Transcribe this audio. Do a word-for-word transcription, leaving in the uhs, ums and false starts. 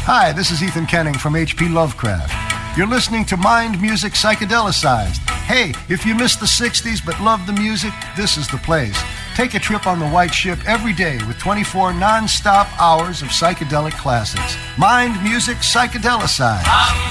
Hi, this is Ethan Kenning from H P Lovecraft. You're listening to Mind Music Psychedelicized. Hey, if you missed the sixties but love the music, this is the place. Take a trip on the White Ship every day with twenty-four non-stop hours of psychedelic classics. Mind Music Psychedelicized.